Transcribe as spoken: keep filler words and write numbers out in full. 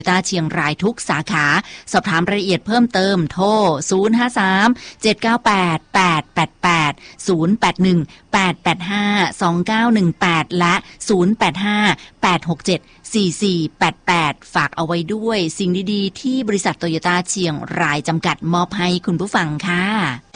ตาเชียงรายทุกสาขาสอบถามรายละเอียดเพิ่มเติมโทรศูนย์ ห้า สาม เจ็ด เก้า แปด แปด แปด แปด ศูนย์ แปด หนึ่ง แปด แปด ห้า สอง เก้า หนึ่ง แปดและศูนย์ แปด ห้า แปด หก เจ็ด สี่ สี่ แปด แปดฝากเอาไว้ด้วยสิ่งดีๆที่บริษัทโตโยต้าเชียงรายจำกัดมอบให้คุณผู้ฟังค่ะ